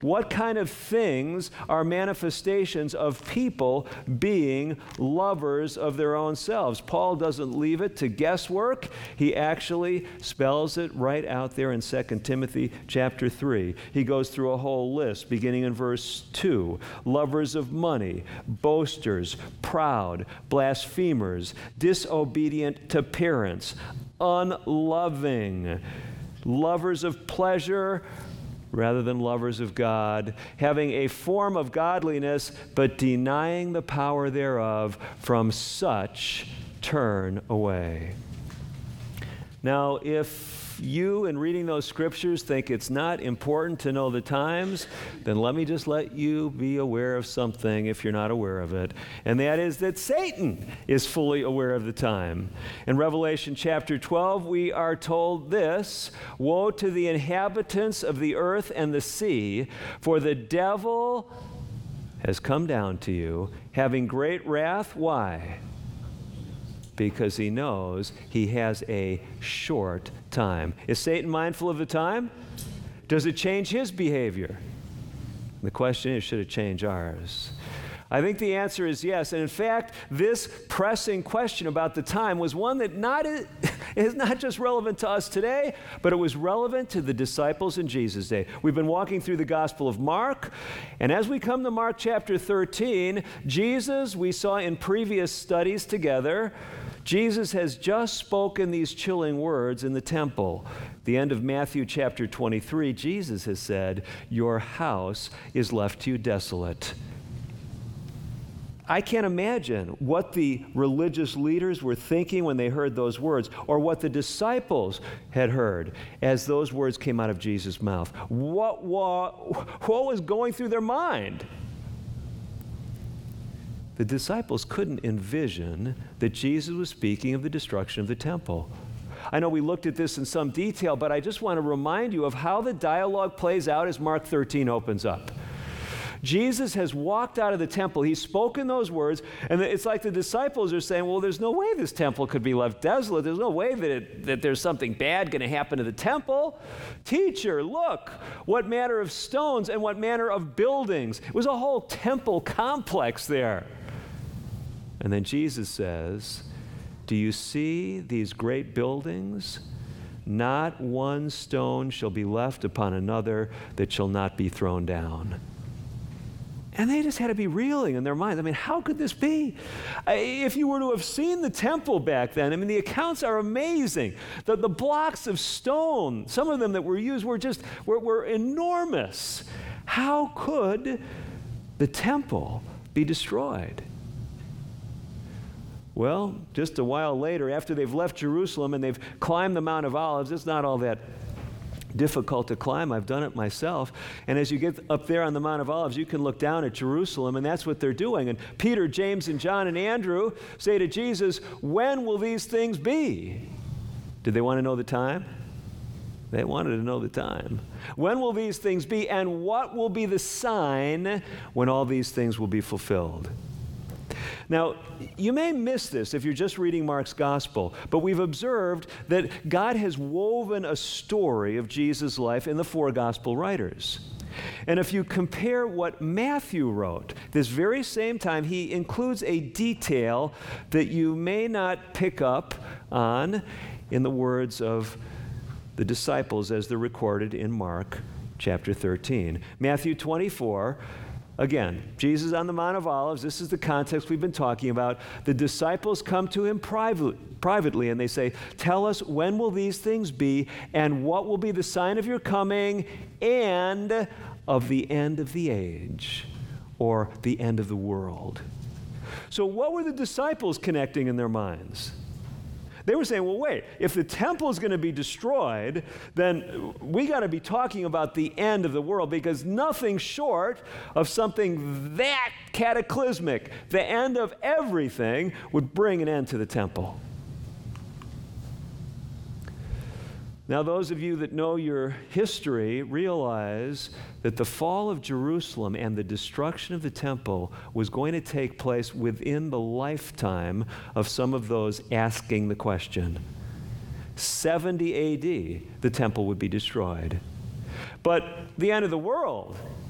What kind of things are manifestations of people being lovers of their own selves? Paul doesn't leave it to guesswork. He actually spells it right out there in 2 Timothy chapter 3. He goes through a whole list, beginning in verse 2. Lovers of money, boasters, proud, blasphemers, disobedient to parents, unloving, lovers of pleasure rather than lovers of God, having a form of godliness, but denying the power thereof, from such turn away. Now, if you, in reading those scriptures, think it's not important to know the times, then let me just let you be aware of something if you're not aware of it, and that is that Satan is fully aware of the time. In Revelation chapter 12, we are told this: "Woe to the inhabitants of the earth and the sea, for the devil has come down to you, having great wrath." Why? Because he knows he has a short time. Is Satan mindful of the time? Does it change his behavior? The question is, should it change ours? I think the answer is yes. And in fact, this pressing question about the time was one that is not just relevant to us today, but it was relevant to the disciples in Jesus' day. We've been walking through the Gospel of Mark, and as we come to Mark chapter 13, Jesus, we saw in previous studies together, Jesus has just spoken these chilling words in the temple. The end of Matthew chapter 23, Jesus has said, "Your house is left to you desolate." I can't imagine what the religious leaders were thinking when they heard those words, or what the disciples had heard as those words came out of Jesus' mouth. What was going through their mind? The disciples couldn't envision that Jesus was speaking of the destruction of the temple. I know we looked at this in some detail, but I just want to remind you of how the dialogue plays out as Mark 13 opens up. Jesus has walked out of the temple. He's spoken those words, and it's like the disciples are saying, well, there's no way this temple could be left desolate. There's no way that there's something bad going to happen to the temple. Teacher, look, what manner of stones and what manner of buildings. It was a whole temple complex there. And then Jesus says, "Do you see these great buildings? Not one stone shall be left upon another that shall not be thrown down." And they just had to be reeling in their minds. I mean, how could this be? If you were to have seen the temple back then, I mean, the accounts are amazing. The blocks of stone, some of them that were used were enormous. How could the temple be destroyed? Well, just a while later, after they've left Jerusalem and they've climbed the Mount of Olives, it's not all that difficult to climb. I've done it myself. And as you get up there on the Mount of Olives, you can look down at Jerusalem, and that's what they're doing. And Peter, James, and John, and Andrew say to Jesus, "When will these things be?" Did they want to know the time? They wanted to know the time. When will these things be, and what will be the sign when all these things will be fulfilled? Now, you may miss this if you're just reading Mark's gospel, but we've observed that God has woven a story of Jesus' life in the four gospel writers. And if you compare what Matthew wrote, this very same time, he includes a detail that you may not pick up on in the words of the disciples as they're recorded in Mark chapter 13. Matthew 24, again, Jesus on the Mount of Olives. This is the context we've been talking about. The disciples come to him privately, and they say, "Tell us, when will these things be, and what will be the sign of your coming and of the end of the age," or the end of the world? So what were the disciples connecting in their minds? They were saying, well, wait, if the temple is going to be destroyed, then we got to be talking about the end of the world, because nothing short of something that cataclysmic, the end of everything, would bring an end to the temple. Now, those of you that know your history realize that the fall of Jerusalem and the destruction of the temple was going to take place within the lifetime of some of those asking the question. 70 AD, the temple would be destroyed. But the end of the world